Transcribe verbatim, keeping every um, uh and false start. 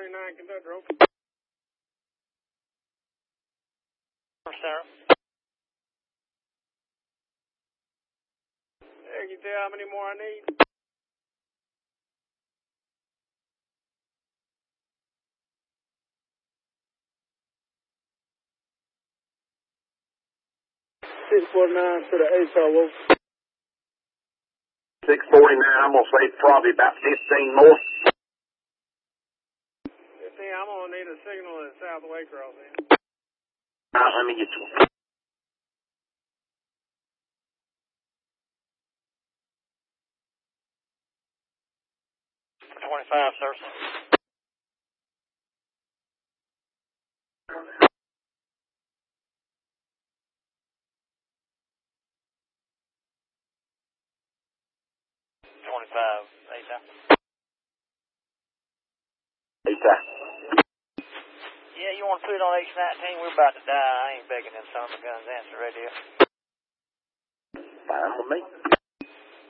twenty-nine, conductor, open. Sarah. Hey, can you tell how many more I need? six forty-nine to the eight, over. six forty-nine, I'm going to say probably about fifteen more. fifteen, I'm going to need a signal at South Waycross then. Uh, let me get you one. twenty-five, sir. twenty-five, eight out. Eight out. Yeah, you want to put it on H nineteen? We're about to die. I ain't begging them son of a guns. Answer radio. Fine with me.